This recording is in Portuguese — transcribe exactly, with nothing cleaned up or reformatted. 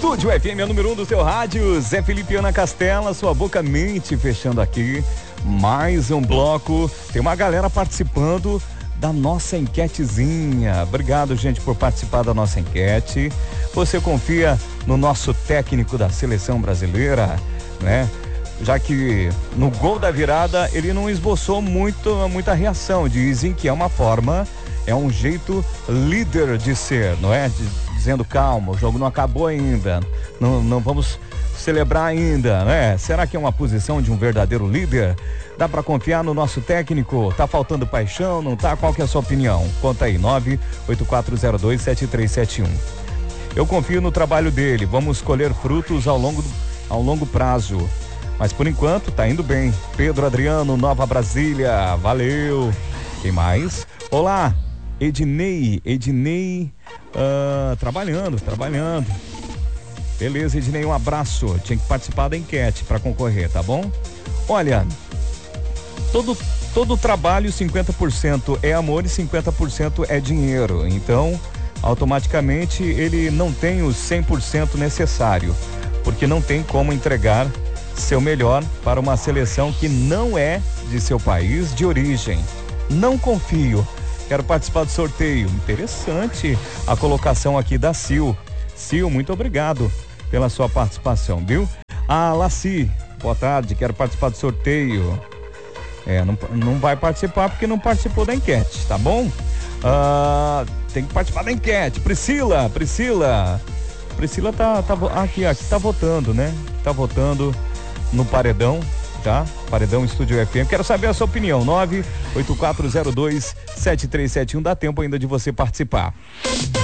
Estúdio F M, é o número um do seu rádio. Zé Felipe e Ana Castela, sua boca mente, fechando aqui mais um bloco. Tem uma galera participando da nossa enquetezinha. Obrigado, gente, por participar da nossa enquete. Você confia no nosso técnico da seleção brasileira, né? Já que no gol da virada ele não esboçou muito, muita reação. Dizem que é uma forma, é um jeito líder de ser, não é? De, dizendo calma, o jogo não acabou ainda, não, não vamos celebrar ainda, né? Será que é uma posição de um verdadeiro líder? Dá pra confiar no nosso técnico? Tá faltando paixão, não tá? Qual que é a sua opinião? Conta aí, nove oito quatro zero dois sete três sete um. Eu confio no trabalho dele, vamos colher frutos ao longo, ao longo prazo. Mas por enquanto tá indo bem. Pedro Adriano, Nova Brasília, valeu. Quem mais? Olá, Ednei, Ednei, uh, trabalhando, trabalhando. Beleza, Ednei, um abraço. Tinha que participar da enquete para concorrer, tá bom? Olha, todo, todo trabalho cinquenta por cento é amor e cinquenta por cento é dinheiro. Então, automaticamente ele não tem o cem por cento necessário, porque não tem como entregar seu melhor para uma seleção que não é de seu país de origem. Não confio. Quero participar do sorteio. Interessante a colocação aqui da Sil. Sil, muito obrigado pela sua participação, viu? A Laci, boa tarde, quero participar do sorteio. É, não, não vai participar porque não participou da enquete, tá bom? Ah, tem que participar da enquete. Priscila, Priscila. Priscila tá, tá aqui, aqui tá votando, né? Tá votando no paredão, tá? Paredão Estúdio F M. Quero saber a sua opinião. nove oito quatro zero dois sete três sete um. Dá tempo ainda de você participar.